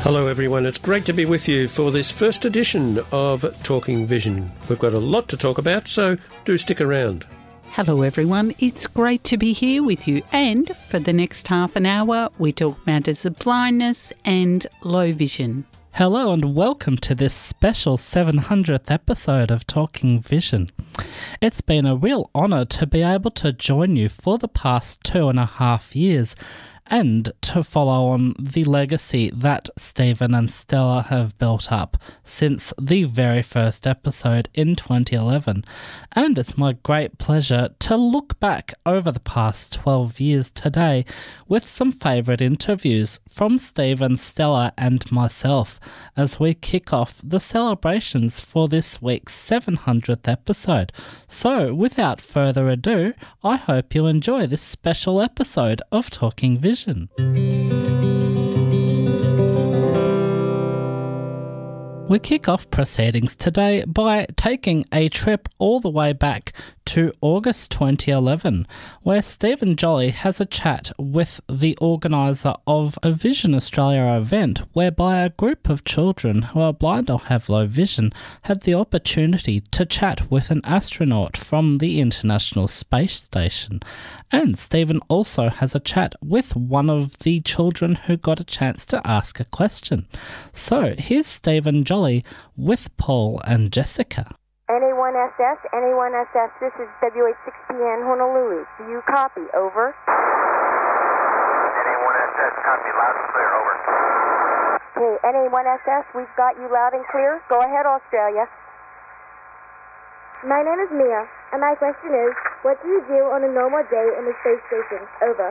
Hello everyone, it's great to be with you for this first edition of Talking Vision. We've got a lot to talk about, so do stick around. Hello everyone, it's great to be here with you, and for the next half an hour we talk matters of blindness and low vision. Hello and welcome to this special 700th episode of Talking Vision. It's been a real honour to be able to join you for the past 2.5 years and to follow on the legacy that Stephen and Stella have built up since the very first episode in 2011. And it's my great pleasure to look back over the past 12 years today with some favourite interviews from Stephen, Stella and myself as we kick off the celebrations for this week's 700th episode. So, without further ado, I hope you enjoy this special episode of Talking Vision. We kick off proceedings today by taking a trip all the way back to August 2011, where Stephen Jolly has a chat with the organiser of a Vision Australia event, whereby a group of children who are blind or have low vision had the opportunity to chat with an astronaut from the International Space Station. And Stephen also has a chat with one of the children who got a chance to ask a question. So here's Stephen Jolly with Paul and Jessica. NA1SS, NA1SS, this is WH6PN Honolulu. Do you copy? Over. NA1SS, copy loud and clear, over. Okay, NA1SS, we've got you loud and clear. Go ahead, Australia. My name is Mia, and my question is, what do you do on a normal day in the space station? Over.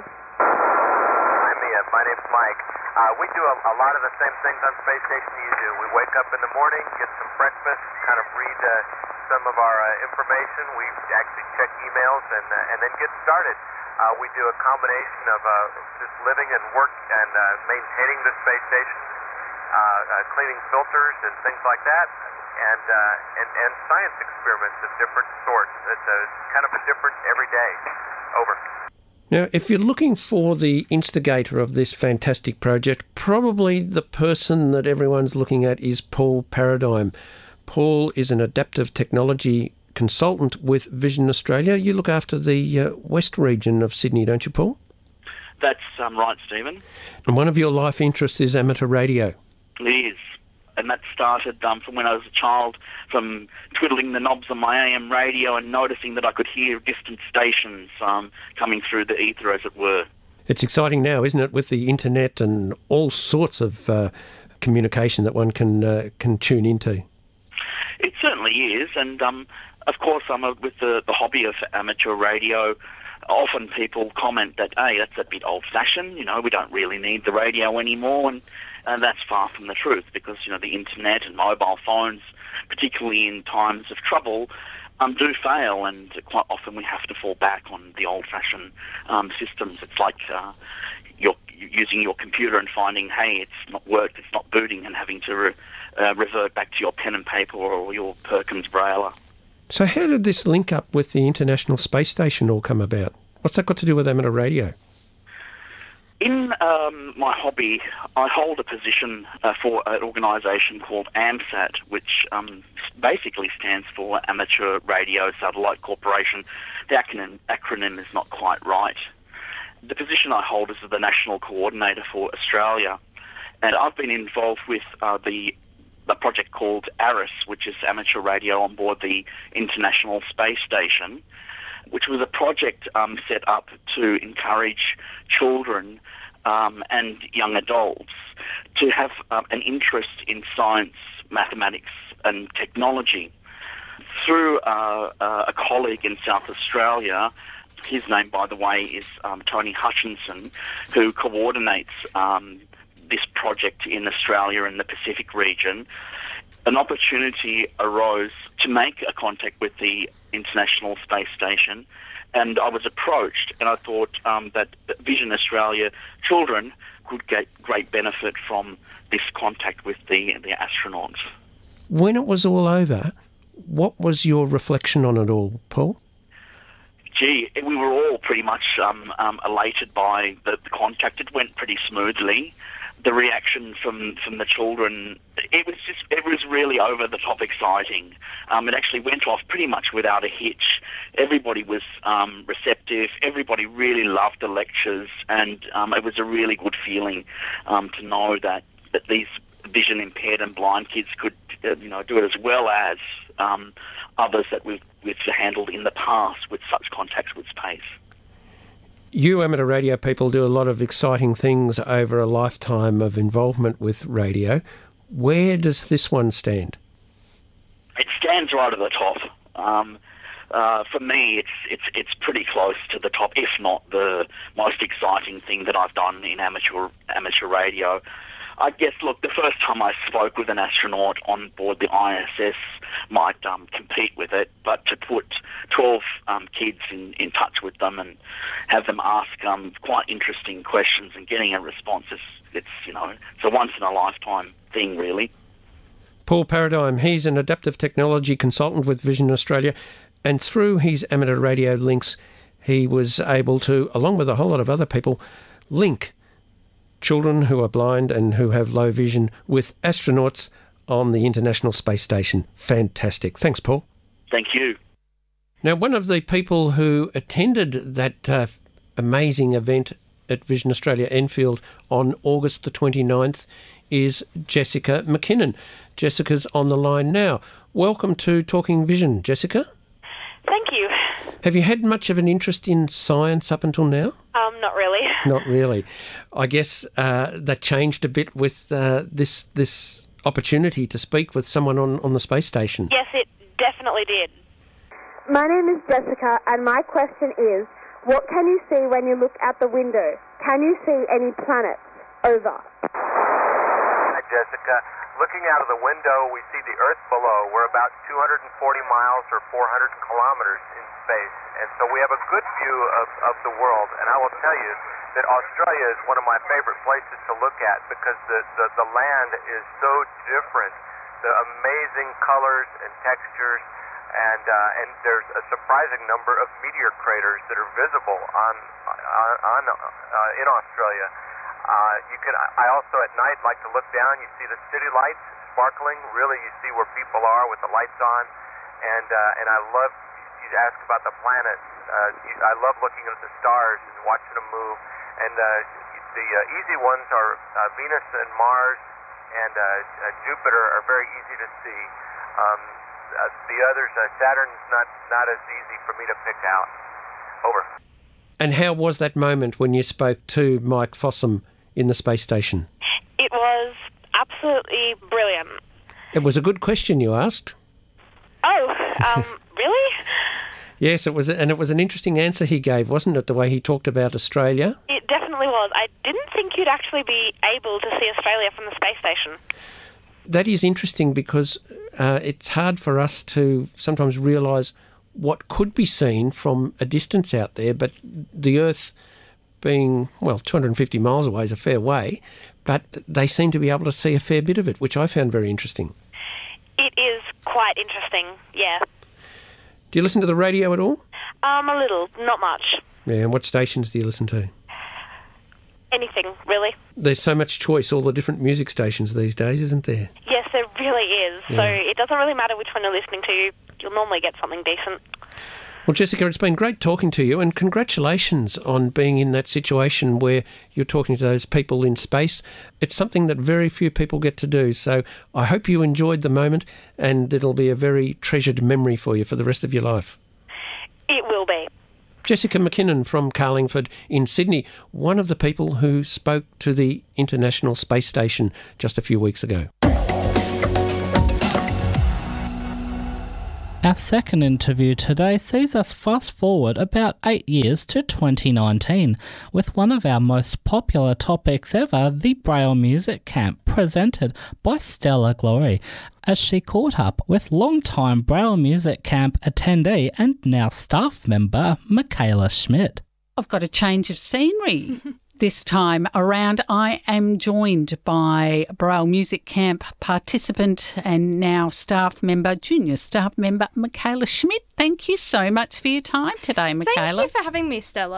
Hi, Mia. My name's Mike. We do a lot of the same things on Space Station you do. We wake up in the morning, get some breakfast, kind of read some of our information. We actually check emails and then get started. We do a combination of just living and work and maintaining the space station, cleaning filters and things like that, and science experiments of different sorts. It's kind of a different every day. Over. Now, if you're looking for the instigator of this fantastic project, probably the person that everyone's looking at is Paul Paradigm. Paul is an adaptive technology consultant with Vision Australia. You look after the west region of Sydney, don't you, Paul? That's right, Stephen. And one of your life interests is amateur radio. It is. And that started from when I was a child, from twiddling the knobs on my AM radio and noticing that I could hear distant stations coming through the ether, as it were. It's exciting now, isn't it, with the internet and all sorts of communication that one can tune into? It certainly is, and of course, with the hobby of amateur radio. Often people comment that, hey, that's a bit old-fashioned. We don't really need the radio anymore, and that's far from the truth, because the internet and mobile phones, particularly in times of trouble, do fail, and quite often we have to fall back on the old-fashioned systems. It's like you're using your computer and finding, hey, it's not worked, it's not booting, and having to revert back to your pen and paper or your Perkins Braille. So how did this link up with the International Space Station all come about? What's that got to do with amateur radio? In my hobby, I hold a position for an organisation called AMSAT, which basically stands for Amateur Radio Satellite Corporation. The acronym is not quite right. The position I hold is the National Coordinator for Australia, and I've been involved with the project called ARIS, which is Amateur Radio on board the International Space Station, which was a project set up to encourage children and young adults to have an interest in science, mathematics and technology. Through a colleague in South Australia, his name, by the way, is Tony Hutchinson, who coordinates this project in Australia and the Pacific region, an opportunity arose to make a contact with the International Space Station, and I was approached, and I thought that Vision Australia children could get great benefit from this contact with the astronauts. When it was all over, what was your reflection on it all, Paul? Gee, we were all pretty much elated by the contact. It went pretty smoothly. the reaction from the children, it was really over the top exciting. It actually went off pretty much without a hitch. Everybody was receptive. Everybody really loved the lectures, and it was a really good feeling to know that these vision impaired and blind kids could do it as well as others that we've handled in the past with such contacts with space. You amateur radio people do a lot of exciting things over a lifetime of involvement with radio. Where does this one stand? It stands right at the top. For me, it's pretty close to the top, if not the most exciting thing that I've done in amateur radio. I guess, look, the first time I spoke with an astronaut on board the ISS might compete with it, but to put 12 kids in touch with them and have them ask quite interesting questions and getting a response, it's a once-in-a-lifetime thing, really. Paul Paradigm, he's an adaptive technology consultant with Vision Australia, and through his amateur radio links, he was able to, along with a whole lot of other people, link children who are blind and who have low vision with astronauts on the International Space Station. Fantastic. Thanks, Paul. Thank you. Now, one of the people who attended that amazing event at Vision Australia Enfield on August the 29th is Jessica McKinnon. Jessica's on the line now. Welcome to Talking Vision, Jessica. Thank you. Have you had much of an interest in science up until now? Not really. Not really. I guess that changed a bit with this opportunity to speak with someone on the space station. Yes, it definitely did. My name is Jessica, and my question is, what can you see when you look out the window? Can you see any planets? Over. Hi, Jessica. Looking out of the window, we see the Earth below. We're about 240 miles or 400 kilometers in space, and so we have a good view of the world. And I will tell you that Australia is one of my favorite places to look at because the land is so different. The amazing colors and textures, and there's a surprising number of meteor craters that are visible in Australia. I also at night like to look down. You see the city lights sparkling. Really, you see where people are with the lights on, and I love. You ask about the planets. I love looking at the stars and watching them move. And the easy ones are Venus and Mars and Jupiter are very easy to see. The others, Saturn's not as easy for me to pick out. Over. And how was that moment when you spoke to Mike Fossum in the space station? It was absolutely brilliant. It was a good question you asked. Oh, really? Yes, it was, and it was an interesting answer he gave, wasn't it, the way he talked about Australia? It definitely was. I didn't think you'd actually be able to see Australia from the space station. That is interesting because it's hard for us to sometimes realise what could be seen from a distance out there, but the Earth being, 250 miles away is a fair way, but they seem to be able to see a fair bit of it, which I found very interesting. It is quite interesting, yeah. Do you listen to the radio at all? A little, not much. Yeah, and what stations do you listen to? Anything, really. There's so much choice, all the different music stations these days, isn't there? Yes, there really is. Yeah. So it doesn't really matter which one you're listening to. You'll normally get something decent. Well, Jessica, it's been great talking to you, and congratulations on being in that situation where you're talking to those people in space. It's something that very few people get to do, so I hope you enjoyed the moment, and it'll be a very treasured memory for you for the rest of your life. It will be. Jessica McKinnon from Carlingford in Sydney, one of the people who spoke to the International Space Station just a few weeks ago. Our second interview today sees us fast forward about 8 years to 2019 with one of our most popular topics ever, the Braille Music Camp, presented by Stella Glory, as she caught up with long-time Braille Music Camp attendee and now staff member Michaela Schmidt. I've got a change of scenery. This time around, I am joined by Braille Music Camp participant and now junior staff member, Michaela Schmidt. Thank you so much for your time today, Michaela. Thank you for having me, Stella.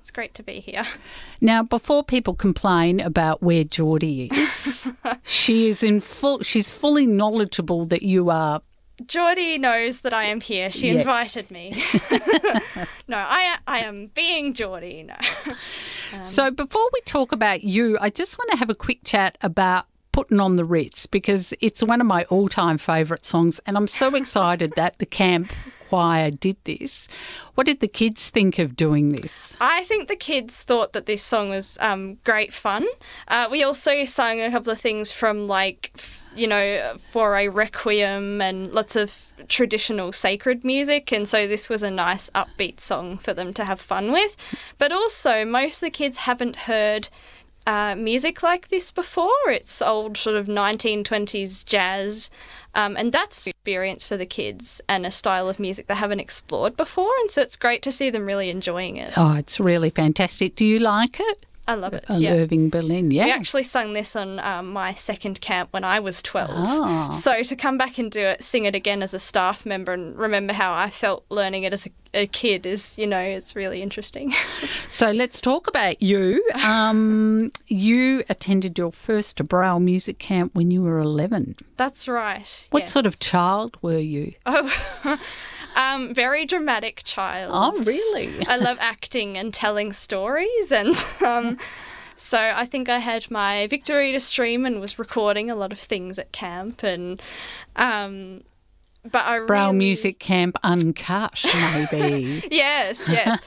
It's great to be here. Now, before people complain about where Geordie is, she's fully knowledgeable that you are. Geordie knows that I am here. She Yes. invited me. No, I am being Geordie. No. So before we talk about you, I just want to have a quick chat about Putting on the Ritz, because it's one of my all-time favourite songs, and I'm so excited that the camp choir did this. What did the kids think of doing this? I think the kids thought that this song was great fun. We also sang a couple of things from for a requiem and lots of traditional sacred music, and so this was a nice upbeat song for them to have fun with. But also, most of the kids haven't heard music like this before. It's old sort of 1920s jazz, and that's an experience for the kids and a style of music they haven't explored before, and so it's great to see them really enjoying it. Oh, it's really fantastic. Do you like it? I love it. Irving Berlin, yeah. We actually sung this on my second camp when I was 12. Oh. So to come back and sing it again as a staff member and remember how I felt learning it as a kid is, it's really interesting. So let's talk about you. You attended your first Braille music camp when you were 11. That's right. What sort of child were you? Oh, very dramatic child. Oh, really? I love acting and telling stories, and so I think I had my Victory to stream and was recording a lot of things at camp, and but I Braille Music Camp Uncut, maybe. Yes.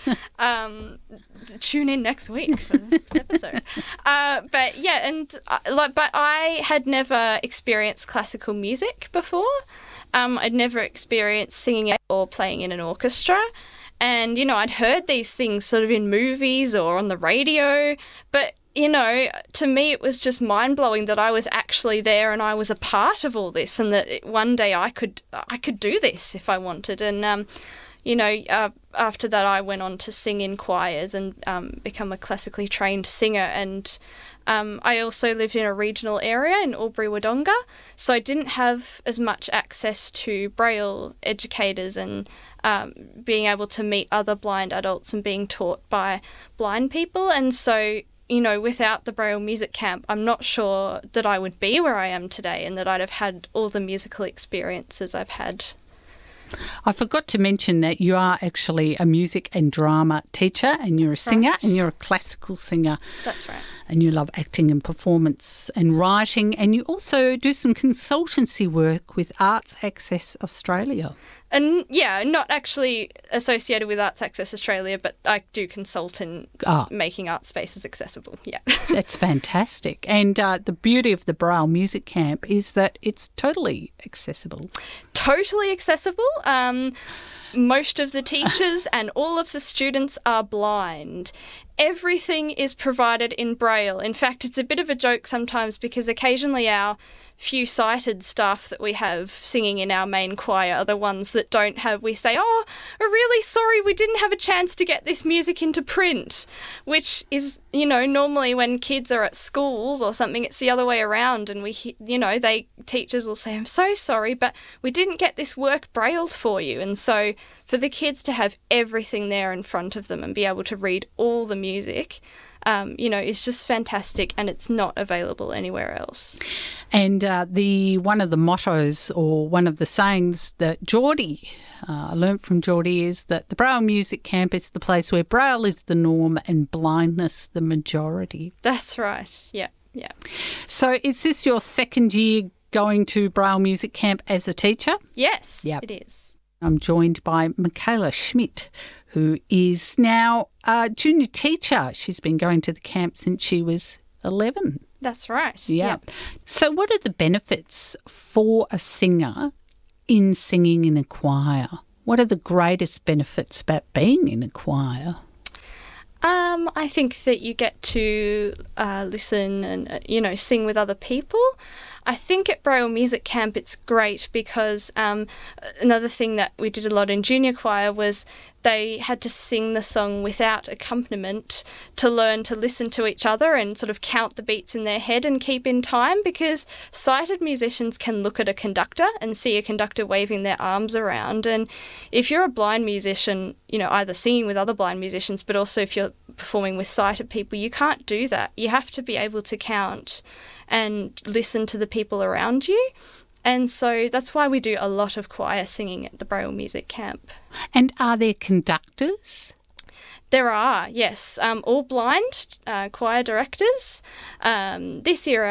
Tune in next week for the next episode. But I had never experienced classical music before. I'd never experienced singing or playing in an orchestra. And, I'd heard these things sort of in movies or on the radio. But, to me it was just mind-blowing that I was actually there and I was a part of all this, and that one day I could do this if I wanted. And, after that I went on to sing in choirs and become a classically trained singer. And I also lived in a regional area in Albury-Wodonga, so I didn't have as much access to Braille educators and being able to meet other blind adults and being taught by blind people. And so, without the Braille Music Camp, I'm not sure that I would be where I am today and that I'd have had all the musical experiences I've had. I forgot to mention that you are actually a music and drama teacher, and you're a singer, and you're a classical singer. That's right. And you love acting and performance and writing, and you also do some consultancy work with Arts Access Australia. And not actually associated with Arts Access Australia, but I do consult in making art spaces accessible. Yeah. That's fantastic. And the beauty of the Braille Music Camp is that it's totally accessible. Totally accessible. Most of the teachers and all of the students are blind. Everything is provided in Braille. In fact, it's a bit of a joke sometimes because occasionally our few sighted staff that we have singing in our main choir are the ones that don't have. We say, "Oh, we're really sorry we didn't have a chance to get this music into print," which is, normally when kids are at schools or something, it's the other way around, and teachers will say, "I'm so sorry, but we didn't get this work brailled for you." And so for the kids to have everything there in front of them and be able to read all the music, is just fantastic, and it's not available anywhere else. And one of the mottos or one of the sayings that Geordie learnt from Geordie is that the Braille Music Camp is the place where Braille is the norm and blindness the majority. That's right. Yeah. So is this your second year going to Braille Music Camp as a teacher? Yes, Yep. it is. I'm joined by Michaela Schmidt, who is now a junior teacher. She's been going to the camp since she was 11. That's right. Yeah. So what are the benefits for a singer in singing in a choir? What are the greatest benefits about being in a choir? I think that you get to listen and, sing with other people. I think at Braille Music Camp it's great because another thing that we did a lot in junior choir was they had to sing the song without accompaniment to learn to listen to each other and sort of count the beats in their head and keep in time, because sighted musicians can look at a conductor and see a conductor waving their arms around. And if you're a blind musician, either singing with other blind musicians, but also if you're performing with sighted people, you can't do that. You have to be able to count and listen to the people around you. And so that's why we do a lot of choir singing at the Braille Music Camp. And are there conductors? There are, yes. All blind choir directors. This year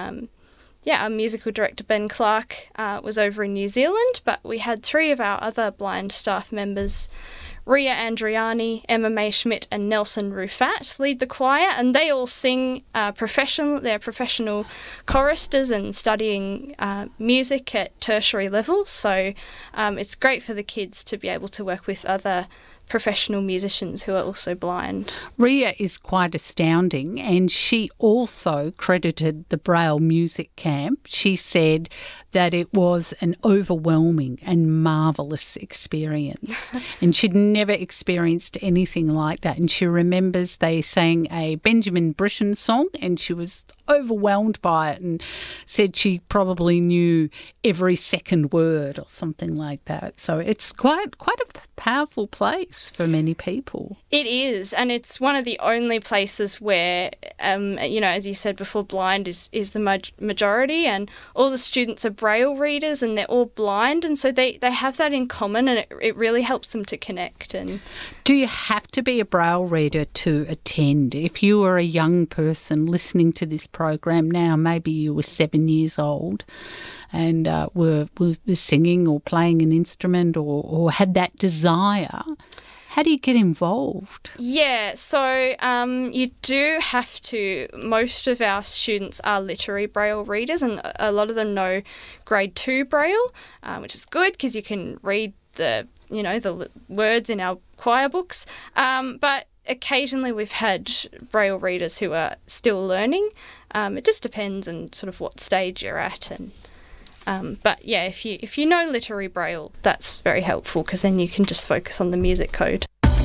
our musical director, Ben Clark, was over in New Zealand, but we had 3 of our other blind staff members, Ria Andriani, Emma May Schmidt and Nelson Rufat, lead the choir, and they all sing professional. They're professional choristers and studying music at tertiary level, so it's great for the kids to be able to work with other professional musicians who are also blind. Ria is quite astounding, and she also credited the Braille Music Camp. She said that it was an overwhelming and marvellous experience, and she'd never experienced anything like that. And she remembers they sang a Benjamin Britten song, and she was overwhelmed by it and said she probably knew every second word or something like that. So it's quite a powerful place for many people. It is, and it's one of the only places where, as you said before, blind is the majority, and all the students are Braille readers and they're all blind, and so they have that in common, and it really helps them to connect. And do you have to be a Braille reader to attend? If you were a young person listening to this program now, maybe you were 7 years old and were singing or playing an instrument or had that desire, how do you get involved? Yeah, so you do have to. Most of our students are literary Braille readers, and a lot of them know grade 2 Braille, which is good because you can read the words in our choir books. But occasionally we've had Braille readers who are still learning. It just depends on sort of what stage you're at. And but yeah, if you know literary Braille, that's very helpful because then you can just focus on the music code.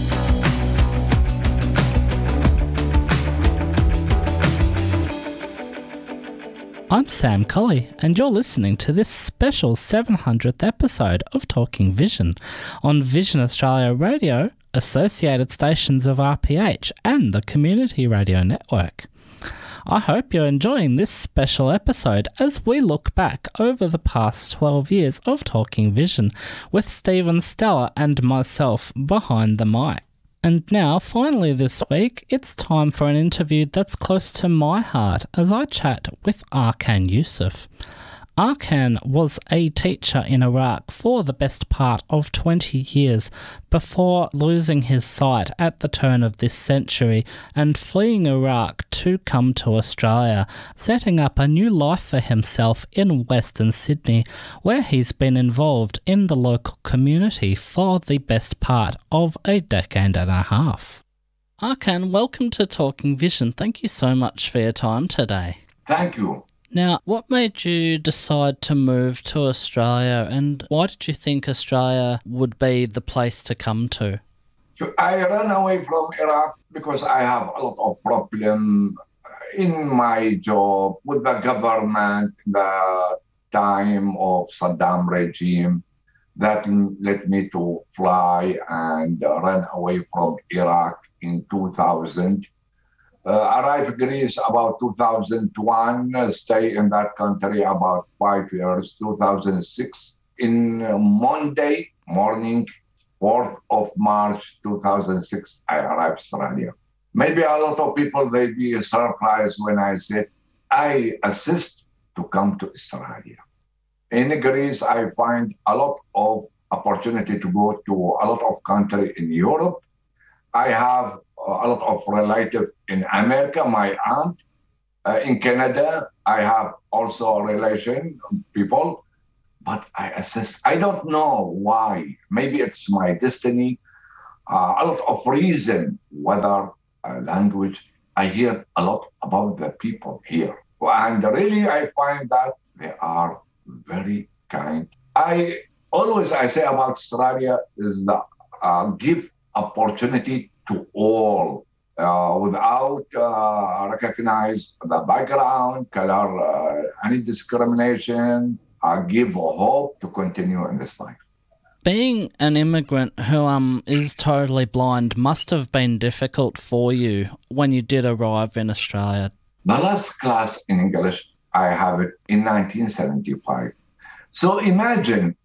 I'm Sam Colley, and you're listening to this special 700th episode of Talking Vision on Vision Australia Radio, associated stations of RPH and the Community Radio Network. I hope you're enjoying this special episode as we look back over the past 12 years of Talking Vision with Stephen Stella and myself behind the mic. And now, finally this week, it's time for an interview that's close to my heart as I chat with Arkan Yusuf. Arkan was a teacher in Iraq for the best part of 20 years before losing his sight at the turn of this century and fleeing Iraq to come to Australia, setting up a new life for himself in Western Sydney, where he's been involved in the local community for the best part of a decade and a half. Arkan, welcome to Talking Vision. Thank you so much for your time today. Thank you. Now, what made you decide to move to Australia, and why did you think Australia would be the place to come to? So I ran away from Iraq because I have a lot of problems in my job with the government, the time of Saddam regime. That led me to fly and run away from Iraq in 2000. Arrived Greece about 2001, stay in that country about 5 years, 2006. In Monday morning, 4th of March 2006, I arrived Australia. Maybe a lot of people, they be surprised when I said, I assist to come to Australia. In Greece, I find a lot of opportunity to go to a lot of countries in Europe. I have a lot of relatives in America, my aunt. In Canada, I have also a relation, people, but I assist. I don't know why. Maybe it's my destiny. A lot of reason, whether language. I hear a lot about the people here. And really, I find that they are very kind. I say about Australia is the give opportunity to all without recognize the background, color, any discrimination, give hope to continue in this life. Being an immigrant who is totally blind must have been difficult for you when you did arrive in Australia. The last class in English, I have it in 1975. So imagine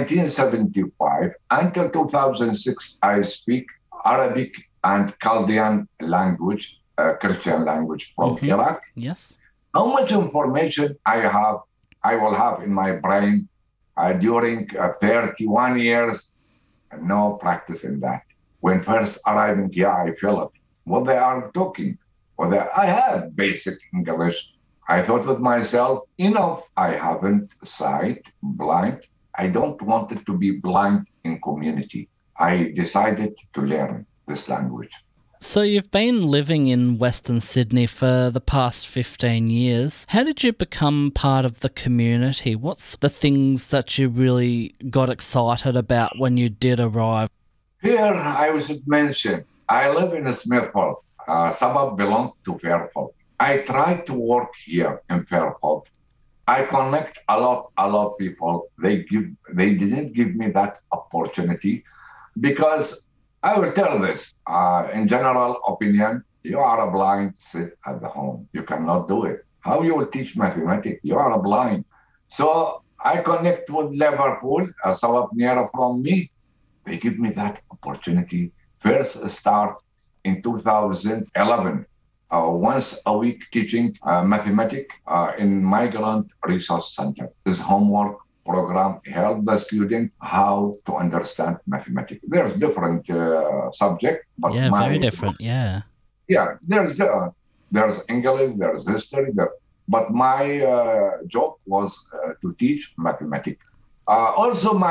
1975 until 2006, I speak Arabic and Chaldean language, Christian language from Iraq. Yes. How much information I will have in my brain during 31 years, no practice in that. When first arriving here, I feel it. What they are talking. I have basic English. I thought with myself, enough. I haven't sight, blind. I don't want it to be blind in community. I decided to learn this language. So you've been living in Western Sydney for the past 15 years. How did you become part of the community? What's the things that you really got excited about when you did arrive? Here, I should mention, I live in Smithfield. Suburb belongs to Fairfield. I try to work here in Fairfield. I connect a lot of people. They didn't give me that opportunity because I will tell this, in general opinion, you are blind, sit at the home. You cannot do it. How you will teach mathematics? You are blind. So I connect with Liverpool, a suburb near from me. They give me that opportunity. First start in 2011, once a week teaching mathematics in Migrant Resource Center. This homework program help the student how to understand mathematics. There's different subject, but very different. Yeah, there's English, there's history, but my job was to teach mathematics. Also, my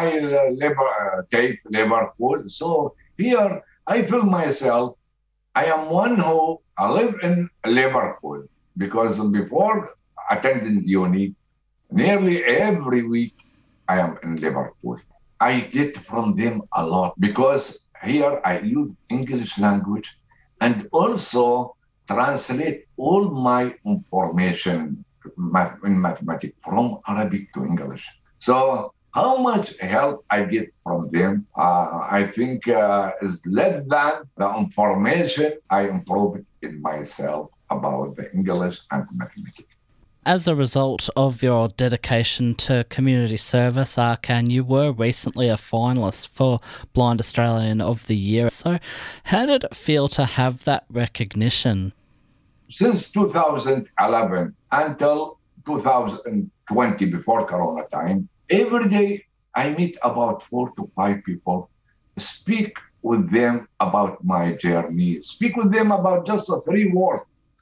Liverpool. So here, I feel myself. I am one who live in Liverpool because before attending uni, nearly every week. I am in Liverpool. I get from them a lot because here I use English language and also translate all my information in mathematics from Arabic to English. So how much help I get from them, I think is less than the information I improved in myself about the English and mathematics. As a result of your dedication to community service, Arkan, you were recently a finalist for Blind Australian of the Year. So how did it feel to have that recognition? Since 2011 until 2020, before Corona time, every day I meet about 4 to 5 people, speak with them about my journey, speak with them about just 3 words,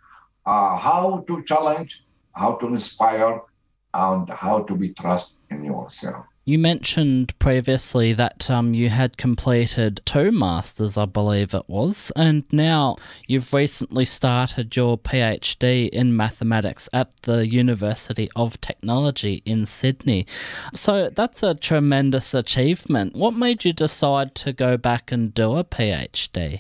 how to challenge, how to inspire, and how to be trust in yourself. You mentioned previously that you had completed 2 masters, I believe it was, and now you've recently started your PhD in mathematics at the University of Technology in Sydney. So that's a tremendous achievement. What made you decide to go back and do a PhD?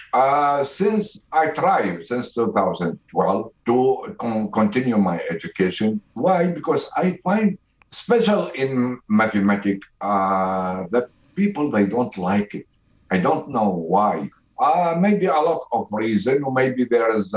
Since I tried since 2012 to continue my education. Why? Because I find special in mathematics that people, they don't like it. I don't know why. Maybe a lot of reason. Maybe there is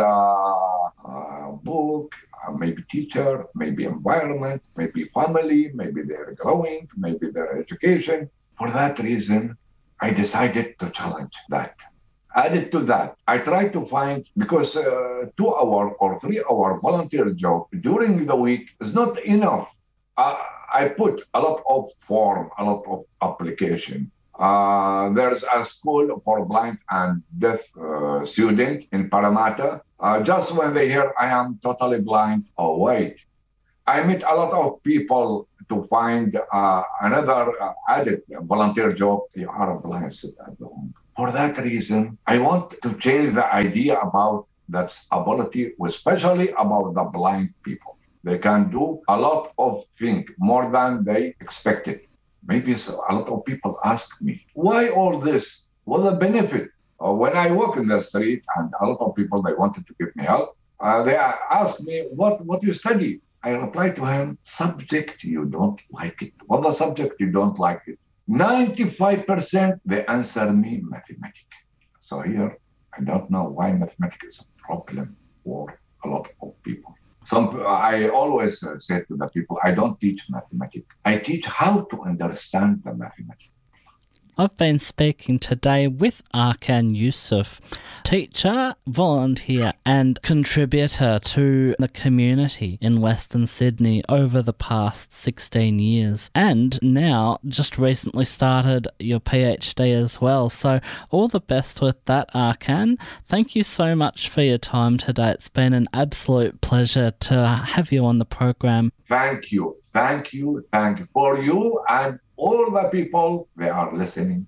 a book, maybe teacher, maybe environment, maybe family, maybe they're growing, maybe their education. For that reason, I decided to challenge that. Added to that, I try to find, because 2-hour or 3-hour volunteer job during the week is not enough. I put a lot of form, a lot of application. There's a school for blind and deaf student in Parramatta. Just when they hear I am totally blind, oh wait. I meet a lot of people to find another added volunteer job. You are blind, sit at home. For that reason, I want to change the idea about that ability, especially about the blind people. They can do a lot of things more than they expected. Maybe a lot of people ask me, why all this? What's the benefit? When I walk in the street and a lot of people, they wanted to give me help, they ask me, what you study? I reply to him, subject you don't like it. What the subject you don't like it? 95% they answer me mathematics. So here, I don't know why mathematics is a problem for a lot of people. I always say to the people, I don't teach mathematics. I teach how to understand the mathematics. I've been speaking today with Arkan Yusuf, teacher, volunteer and contributor to the community in Western Sydney over the past 16 years, and now just recently started your PhD as well. So all the best with that, Arkan. Thank you so much for your time today. It's been an absolute pleasure to have you on the program. Thank you. Thank you. Thank you for you and all the people they are listening.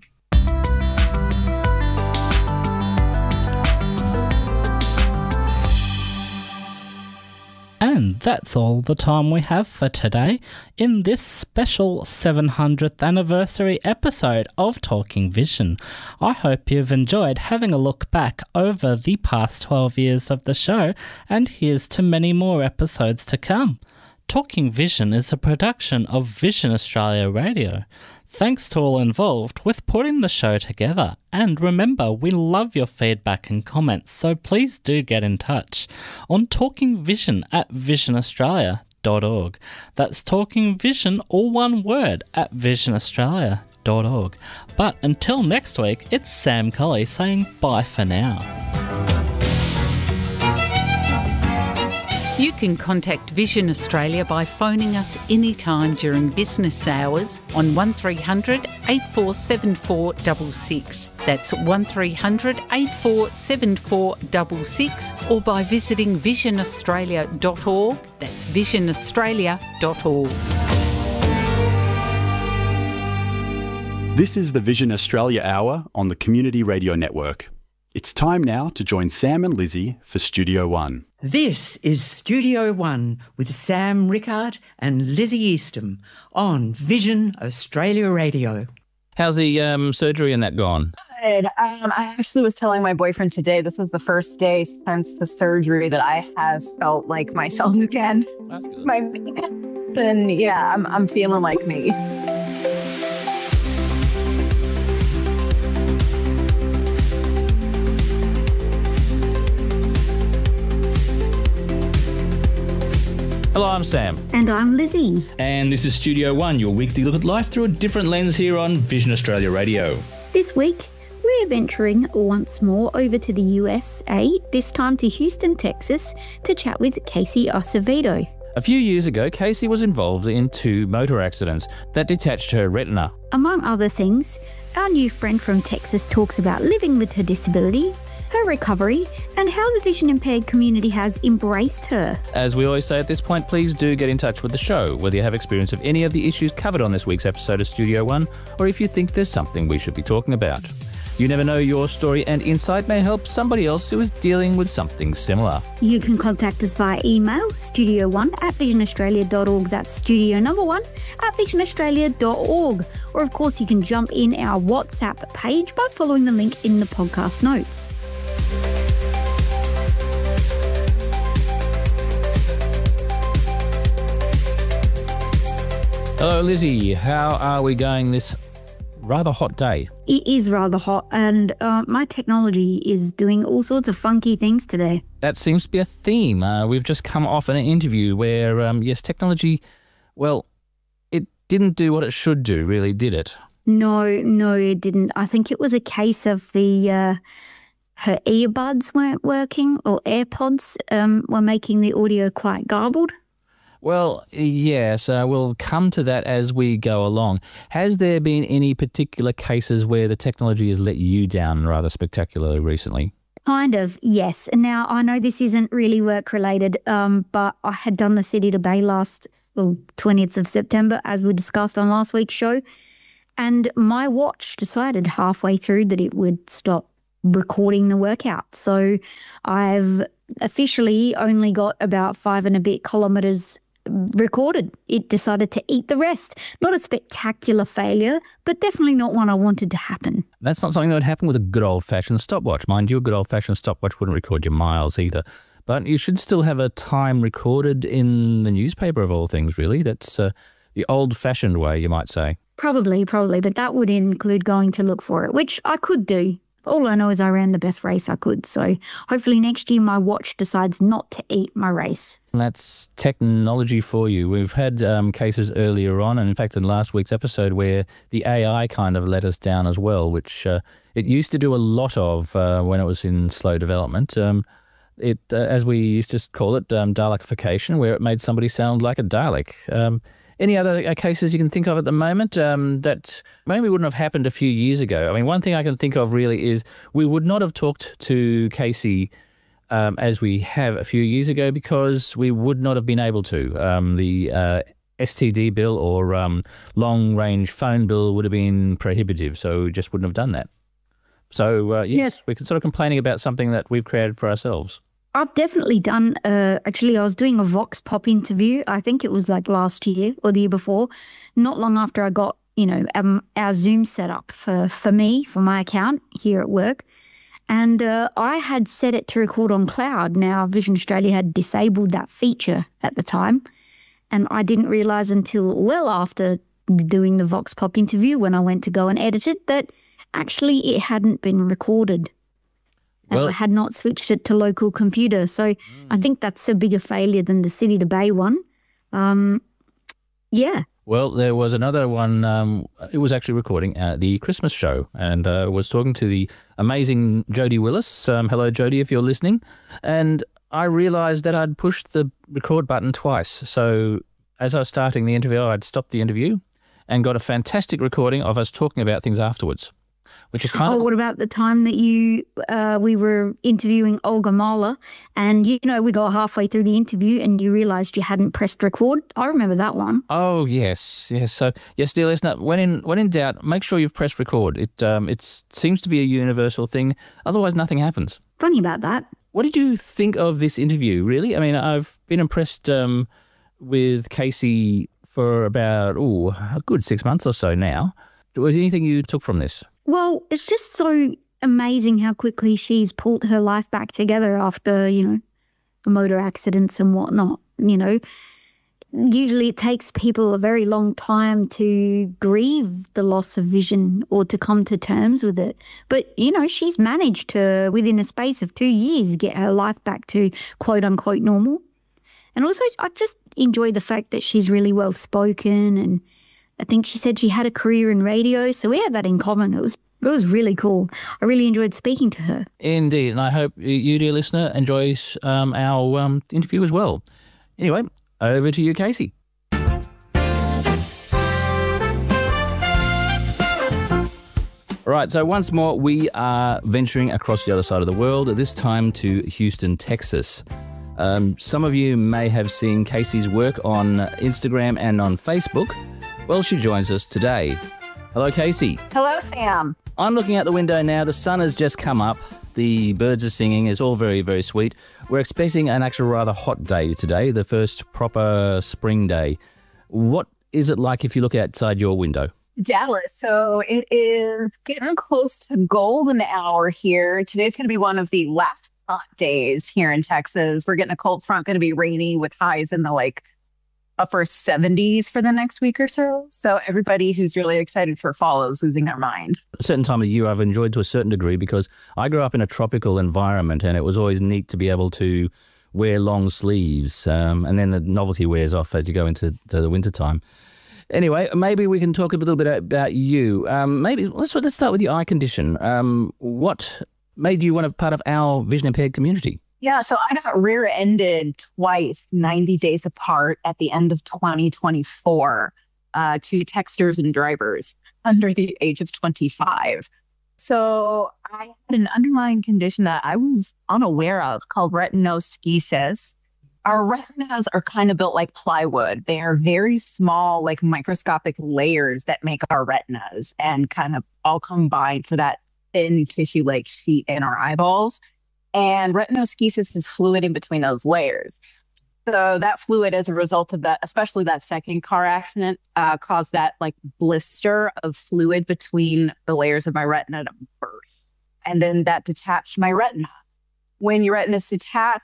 And that's all the time we have for today in this special 700th anniversary episode of Talking Vision. I hope you've enjoyed having a look back over the past 12 years of the show, and here's to many more episodes to come. Talking Vision is a production of Vision Australia Radio. Thanks to all involved with putting the show together. And remember, we love your feedback and comments, so please do get in touch on talkingvision@visionaustralia.org. That's Talking Vision, all one word, @visionaustralia.org. But until next week, it's Sam Colley saying bye for now. You can contact Vision Australia by phoning us anytime during business hours on 1300 847466. That's 1300 847466, or by visiting visionaustralia.org. That's visionaustralia.org. This is the Vision Australia Hour on the Community Radio Network. It's time now to join Sam and Lizzie for Studio One. This is Studio One with Sam Rickard and Lizzie Eastham on Vision Australia Radio. How's the surgery and that gone? Good. I actually was telling my boyfriend today, this is the first day since the surgery that I have felt like myself again. That's good. And yeah, I'm feeling like me. Hello, I'm Sam. And I'm Lizzie. And this is Studio One, your weekly look at life through a different lens here on Vision Australia Radio. This week, we're venturing once more over to the USA, this time to Houston, Texas, to chat with Casey Acevedo. A few years ago, Casey was involved in 2 motor accidents that detached her retina. Among other things, our new friend from Texas talks about living with her disability, her recovery, and how the vision impaired community has embraced her. As we always say at this point, please do get in touch with the show, whether you have experience of any of the issues covered on this week's episode of Studio One, or if you think there's something we should be talking about. You never know, your story and insight may help somebody else who is dealing with something similar. You can contact us via email, studio1@visionaustralia.org. That's studio number 1@visionaustralia.org. Or of course, you can jump in our WhatsApp page by following the link in the podcast notes. Hello, Lizzie. How are we going this rather hot day? It is rather hot, and my technology is doing all sorts of funky things today. That seems to be a theme. We've just come off an interview where, yes, technology, well, it didn't do what it should do, really, did it? No, it didn't. I think it was a case of her earbuds weren't working, or AirPods were making the audio quite garbled. Well, yes, we'll come to that as we go along. Has there been any particular cases where the technology has let you down rather spectacularly recently? Kind of, yes. Now, I know this isn't really work-related, but I had done the City to Bay 20th of September, as we discussed on last week's show, and my watch decided halfway through that it would stop recording the workout. So I've officially only got about 5 and a bit kilometres recorded. It decided to eat the rest. Not a spectacular failure, but definitely not one I wanted to happen. That's not something that would happen with a good old-fashioned stopwatch. Mind you, a good old-fashioned stopwatch wouldn't record your miles either. But you should still have a time recorded in the newspaper of all things, really. That's the old-fashioned way, you might say. Probably, but that would include going to look for it, which I could do. All I know is I ran the best race I could, so hopefully next year my watch decides not to eat my race. That's technology for you. We've had cases earlier on, and in fact in last week's episode, where the AI kind of let us down as well, which it used to do a lot of when it was in slow development. It, as we used to call it, Dalekification, where it made somebody sound like a Dalek. Any other cases you can think of at the moment that maybe wouldn't have happened a few years ago? I mean, one thing I can think of really is we would not have talked to Casey as we have a few years ago because we would not have been able to. The STD bill or long-range phone bill would have been prohibitive, so we just wouldn't have done that. So, yes, we're sort of complaining about something that we've created for ourselves. I've definitely done, actually I was doing a Vox Pop interview, I think it was like last year or the year before, not long after I got, our Zoom set up for me, for my account here at work. And I had set it to record on cloud. Now, Vision Australia had disabled that feature at the time. And I didn't realise until well after doing the Vox Pop interview when I went to go and edit it that actually it hadn't been recorded. Well, I had not switched it to local computer. So I think that's a bigger failure than the City to Bay one. Yeah. Well, there was another one. It was actually recording the Christmas show, and was talking to the amazing Jodie Willis. Hello, Jodie, if you're listening. And I realised that I'd pushed the record button twice. So as I was starting the interview, I'd stopped the interview and got a fantastic recording of us talking about things afterwards. Which is kind of... what about the time that we were interviewing Olga Mahler and, we got halfway through the interview and you realised you hadn't pressed record? I remember that one. Oh, yes. So, yes, dear listener, when in doubt, make sure you've pressed record. It seems to be a universal thing. Otherwise, nothing happens. Funny about that. What did you think of this interview, really? I mean, I've been impressed with Casey for about, a good 6 months or so now. Was there anything you took from this? Well, it's just so amazing how quickly she's pulled her life back together after, the motor accidents and whatnot. Usually it takes people a very long time to grieve the loss of vision or to come to terms with it. But, she's managed to, within a space of 2 years, get her life back to quote unquote normal. And also I just enjoy the fact that she's really well spoken, and I think she said she had a career in radio, so we had that in common. It was really cool. I really enjoyed speaking to her. Indeed, and I hope you, dear listener, enjoys our interview as well. Anyway, over to you, Casey. All right, so once more, we are venturing across the other side of the world, this time to Houston, Texas. Some of you may have seen Casey's work on Instagram and on Facebook. Well, she joins us today. Hello, Casey. Hello, Sam. I'm looking out the window now. The sun has just come up. The birds are singing. It's all very, very sweet. We're expecting an actual rather hot day today, the first proper spring day. What is it like if you look outside your window? Dallas. So it is getting close to golden hour here. Today's going to be one of the last hot days here in Texas. We're getting a cold front, going to be rainy with highs in the upper 70s for the next week or so. So everybody who's really excited for fall is losing their mind. A certain time of the year I've enjoyed to a certain degree because I grew up in a tropical environment and it was always neat to be able to wear long sleeves, and then the novelty wears off as you go into the winter time. Anyway, maybe we can talk a little bit about you. Maybe let's start with your eye condition. What made you want to be part of our vision impaired community? Yeah, so I got rear-ended twice, 90 days apart at the end of 2024, to texters and drivers under the age of 25. So I had an underlying condition that I was unaware of called retinoschisis. Our retinas are kind of built like plywood. They are very small, microscopic layers that make our retinas and kind of all combine for that thin tissue-like sheet in our eyeballs. And retinoschisis is fluid in between those layers. So that fluid, as a result of that, especially that second car accident, caused that blister of fluid between the layers of my retina to burst. And then that detached my retina. When your retinas detach,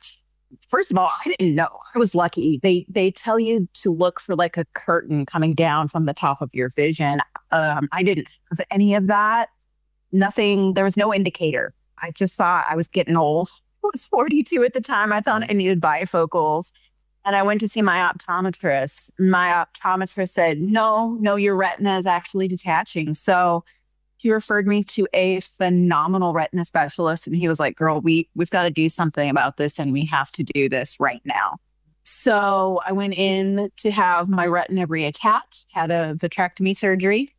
First of all, I didn't know. I was lucky. They tell you to look for like a curtain coming down from the top of your vision. I didn't have any of that. Nothing. There was no indicator. I just thought I was getting old. I was 42 at the time. I thought I needed bifocals. And I went to see my optometrist. My optometrist said, no, your retina is actually detaching. So he referred me to a phenomenal retina specialist. And he was like, girl, we've got to do something about this, and we have to do this right now. So I went in to have my retina reattached, had a vitrectomy surgery,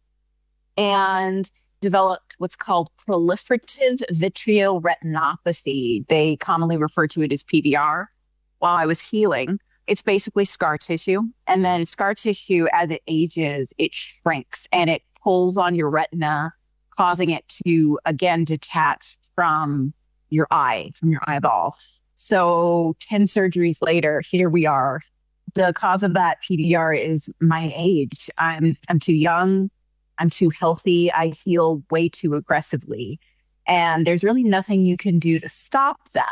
and developed what's called proliferative vitreoretinopathy. They commonly refer to it as PVR. While I was healing, it's basically scar tissue. And then scar tissue, as it ages, it shrinks and it pulls on your retina, causing it to, again, detach from your eye, from your eyeball. So 10 surgeries later, here we are. The cause of that PVR is my age. I'm too young. I'm too healthy. I heal way too aggressively. And there's really nothing you can do to stop that.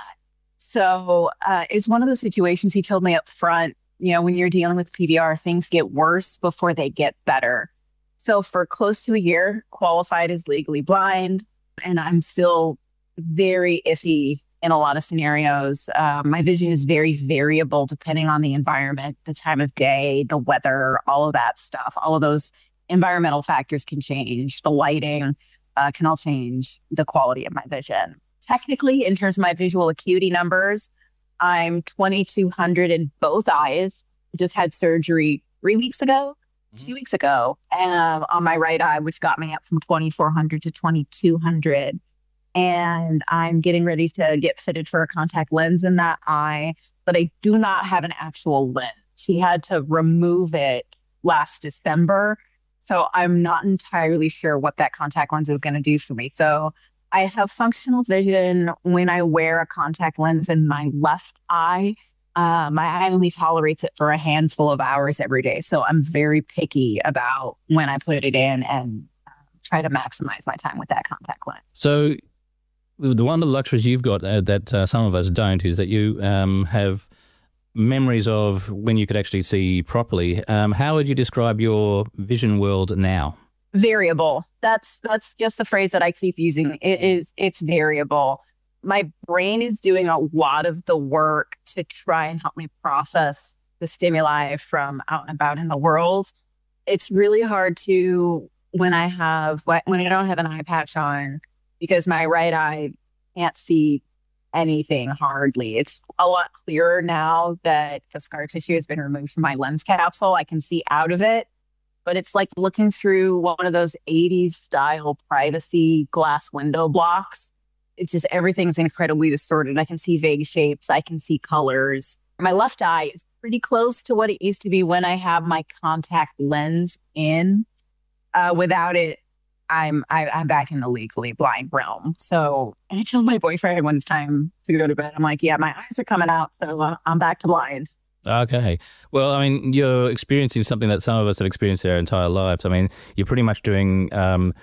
So it's one of those situations. He told me up front, when you're dealing with PVR, things get worse before they get better. So for close to a year, qualified as legally blind, and I'm still very iffy in a lot of scenarios. My vision is very variable depending on the environment, the time of day, the weather, all of that stuff. All of those environmental factors can change. The lighting can all change the quality of my vision. Technically, in terms of my visual acuity numbers, I'm 2200 in both eyes. Just had surgery 3 weeks ago, 2 weeks ago, on my right eye, which got me up from 2400 to 2200. And I'm getting ready to get fitted for a contact lens in that eye, but I do not have an actual lens. He had to remove it last December. So I'm not entirely sure what that contact lens is going to do for me. So I have functional vision when I wear a contact lens in my left eye. My eye only tolerates it for a handful of hours every day. So I'm very picky about when I put it in and try to maximize my time with that contact lens. So the one of the luxuries you've got that some of us don't is that you have memories of when you could actually see properly. How would you describe your vision world now? Variable. That's just the phrase that I keep using. It's variable. My brain is doing a lot of the work to try and help me process the stimuli from out and about in the world. It's really hard to, when I don't have an eye patch on, because my right eye can't see anything hardly. It's a lot clearer now that the scar tissue has been removed from my lens capsule. I can see out of it. But it's like looking through one of those 80s style privacy glass window blocks. It's just everything's incredibly distorted. I can see vague shapes. I can see colors. My left eye is pretty close to what it used to be when I have my contact lens in. Without it, I'm back in the legally blind realm. So I told my boyfriend when it's time to go to bed, I'm like, yeah, my eyes are coming out. So I'm back to blind. Okay. Well, I mean, you're experiencing something that some of us have experienced our entire lives. I mean, you're pretty much doing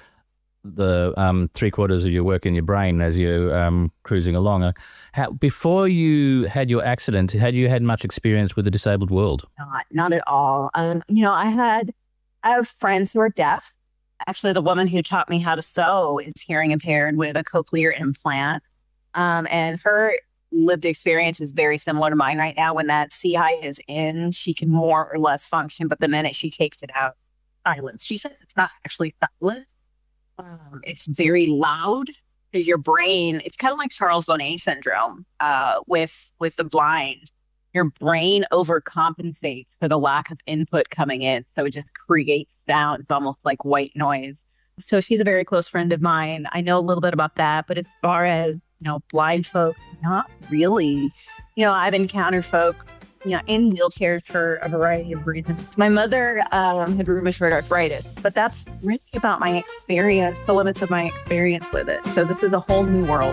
the 3/4 of your work in your brain as you're cruising along. Before you had your accident, had you had much experience with the disabled world? Not at all. I have friends who are deaf. Actually, the woman who taught me how to sew is hearing impaired with a cochlear implant. And her lived experience is very similar to mine right now. When that CI is in, she can more or less function, but the minute she takes it out, silence. She says it's not actually silence. It's very loud. Your brain, it's kind of like Charles Bonnet syndrome with the blind. Your brain overcompensates for the lack of input coming in. So it just creates sounds almost like white noise. So she's a very close friend of mine. I know a little bit about that, but as far as, blind folk, not really. I've encountered folks, in wheelchairs for a variety of reasons. My mother had rheumatoid arthritis, but that's really about my experience, the limits of my experience with it. So this is a whole new world.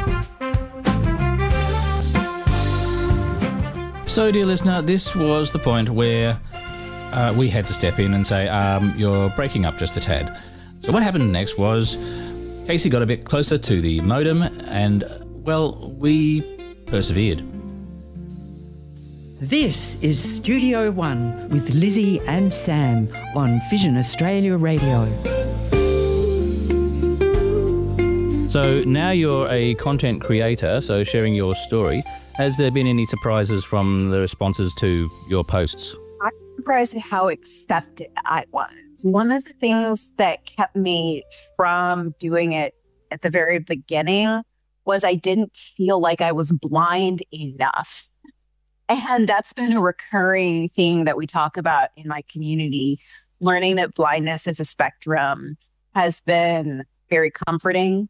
So, dear listener, this was the point where we had to step in and say, you're breaking up just a tad. So what happened next was Casey got a bit closer to the modem and, well, we persevered. This is Studio One with Lizzie and Sam on Vision Australia Radio. So now you're a content creator, so sharing your story. Has there been any surprises from the responses to your posts? I'm surprised at how accepted I was. One of the things that kept me from doing it at the very beginning was I didn't feel like I was blind enough. And that's been a recurring thing that we talk about in my community. Learning that blindness is a spectrum has been very comforting.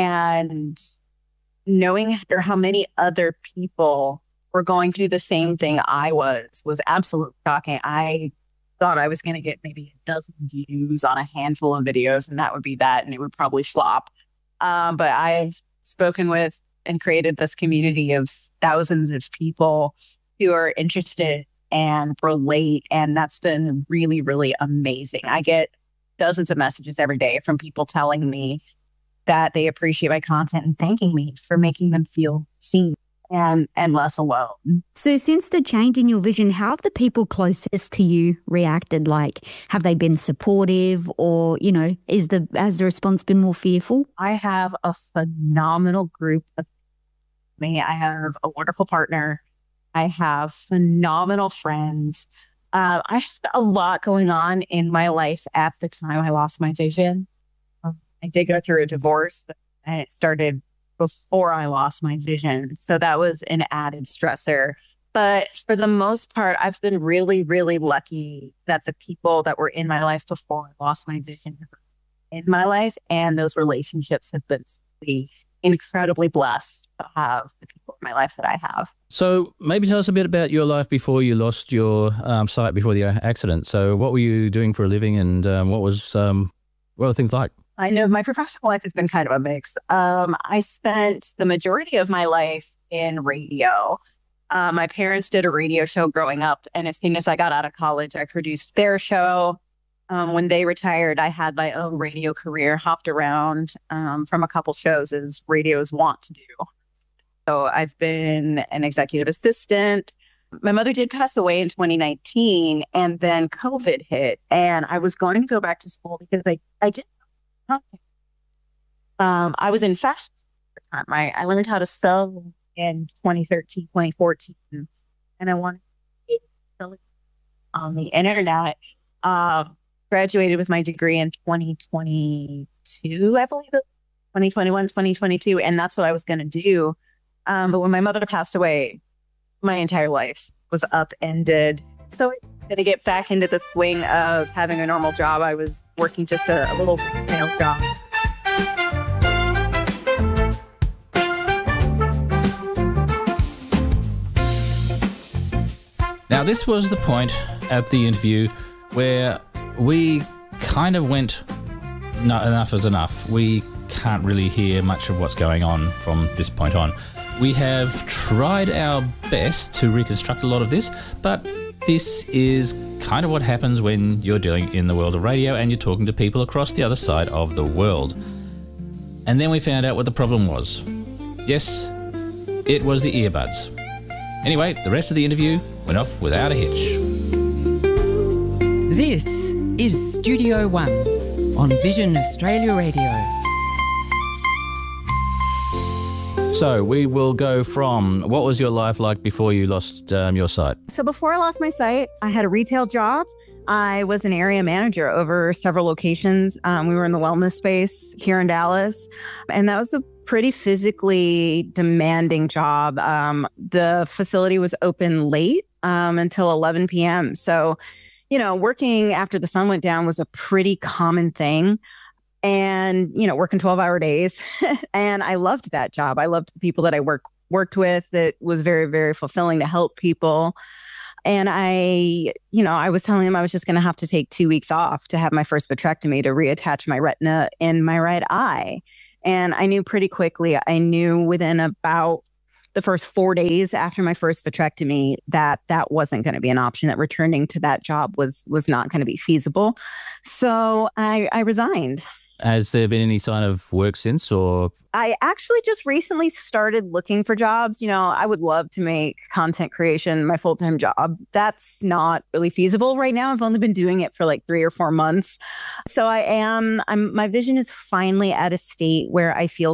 And knowing how many other people were going through the same thing I was absolutely shocking. I thought I was going to get maybe a dozen views on a handful of videos, and that would be that, and it would probably flop. But I've spoken with and created this community of thousands of people who are interested and relate, and that's been really, really amazing. I get dozens of messages every day from people telling me that they appreciate my content and thanking me for making them feel seen and less alone. So since the change in your vision, how have the people closest to you reacted? Like, have they been supportive, or, you know, has the response been more fearful? I have a phenomenal group of me. I have a wonderful partner. I have phenomenal friends. I had a lot going on in my life at the time I lost my vision. I did go through a divorce, and it started before I lost my vision. So that was an added stressor. But for the most part, I've been really, really lucky that the people that were in my life before I lost my vision are in my life, and those relationships have been really incredibly blessed to have the people in my life that I have. So maybe tell us a bit about your life before you lost your sight before the accident. So what were you doing for a living, and what were things like? I know my professional life has been kind of a mix. I spent the majority of my life in radio. My parents did a radio show growing up, and as soon as I got out of college, I produced their show. When they retired, I had my own radio career, hopped around from a couple shows as radios want to do. So I've been an executive assistant. My mother did pass away in 2019, and then COVID hit, and I was going to go back to school because I didn't. I was in fashion at the time. I learned how to sew in 2013, 2014, and I wanted to sell it on the internet. Graduated with my degree in 2022, I believe it, 2021, 2022, and that's what I was going to do. But when my mother passed away, my entire life was upended. So to get back into the swing of having a normal job, I was working just a little retail job. Now, this was the point at the interview where we kind of went, no, enough is enough. We can't really hear much of what's going on from this point on. We have tried our best to reconstruct a lot of this, but this is kind of what happens when you're dealing in the world of radio and you're talking to people across the other side of the world. And then we found out what the problem was. Yes, it was the earbuds. Anyway, the rest of the interview went off without a hitch. This is Studio One on Vision Australia Radio. So we will go from, what was your life like before you lost your sight? So before I lost my sight, I had a retail job. I was an area manager over several locations. We were in the wellness space here in Dallas, and that was a pretty physically demanding job. The facility was open late until 11 p.m. So, you know, working after the sun went down was a pretty common thing. And, you know, working 12-hour days. And I loved that job. I loved the people that I worked with. It was very, very fulfilling to help people. And I was telling him I was just going to have to take 2 weeks off to have my first vitrectomy to reattach my retina in my right eye. And I knew pretty quickly, I knew within about the first 4 days after my first vitrectomy that wasn't going to be an option, that returning to that job was not going to be feasible. So I resigned. Has there been any sign of work since, or? I actually just recently started looking for jobs. I would love to make content creation my full-time job. That's not really feasible right now. I've only been doing it for like 3 or 4 months. So my vision is finally at a state where I feel